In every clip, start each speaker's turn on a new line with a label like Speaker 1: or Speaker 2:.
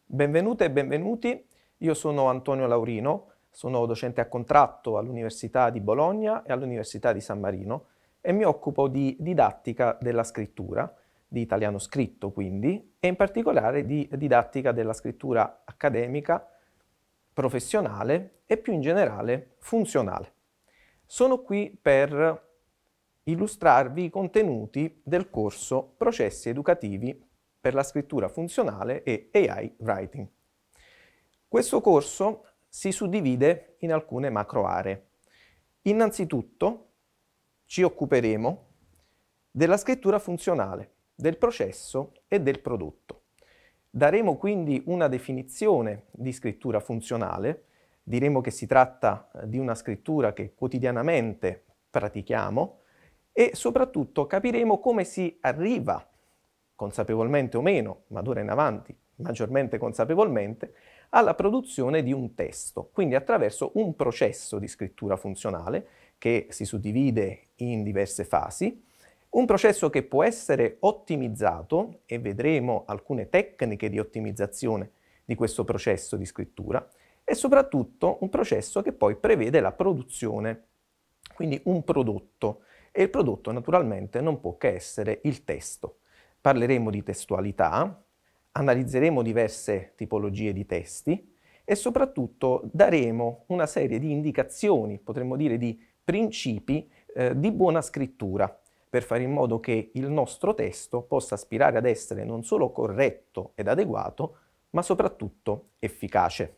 Speaker 1: Benvenute e benvenuti, io sono Antonio Laurino, sono docente a contratto all'Università di Bologna e all'Università di San Marino e mi occupo di didattica della scrittura, di italiano scritto quindi, e in particolare di didattica della scrittura accademica, professionale e più in generale funzionale. Sono qui per illustrarvi i contenuti del corso Processi educativi per la scrittura funzionale e AI Writing. Questo corso si suddivide in alcune macro aree. Innanzitutto ci occuperemo della scrittura funzionale, del processo e del prodotto. Daremo quindi una definizione di scrittura funzionale, diremo che si tratta di una scrittura che quotidianamente pratichiamo e soprattutto capiremo come si arriva, consapevolmente o meno, ma d'ora in avanti maggiormente consapevolmente, alla produzione di un testo, quindi attraverso un processo di scrittura funzionale che si suddivide in diverse fasi, un processo che può essere ottimizzato, e vedremo alcune tecniche di ottimizzazione di questo processo di scrittura, e soprattutto un processo che poi prevede la produzione, quindi un prodotto, e il prodotto naturalmente non può che essere il testo. Parleremo di testualità, analizzeremo diverse tipologie di testi e soprattutto daremo una serie di indicazioni, potremmo dire di principi di buona scrittura, per fare in modo che il nostro testo possa aspirare ad essere non solo corretto ed adeguato, ma soprattutto efficace.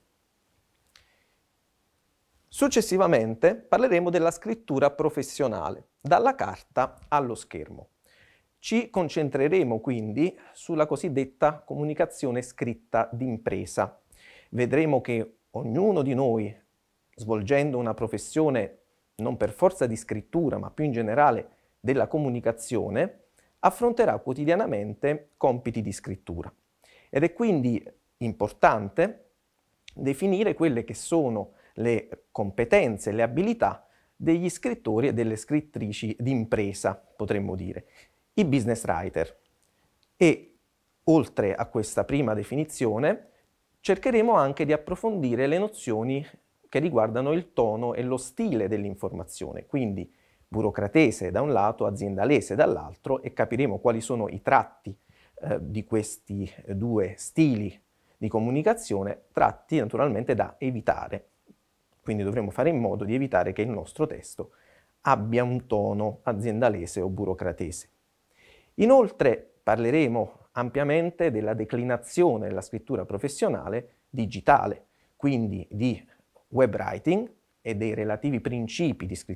Speaker 1: Successivamente parleremo della scrittura professionale, dalla carta allo schermo. Ci concentreremo quindi sulla cosiddetta comunicazione scritta d'impresa. Vedremo che ognuno di noi, svolgendo una professione non per forza di scrittura, ma più in generale della comunicazione, affronterà quotidianamente compiti di scrittura. Ed è quindi importante definire quelle che sono le competenze, le abilità degli scrittori e delle scrittrici d'impresa, potremmo dire, i business writer. E oltre a questa prima definizione, cercheremo anche di approfondire le nozioni che riguardano il tono e lo stile dell'informazione, quindi burocratese da un lato, aziendalese dall'altro, e capiremo quali sono i tratti di questi due stili di comunicazione, tratti naturalmente da evitare. Quindi dovremo fare in modo di evitare che il nostro testo abbia un tono aziendalese o burocratese. Inoltre parleremo ampiamente della declinazione della scrittura professionale digitale, quindi di web writing e dei relativi principi di scrittura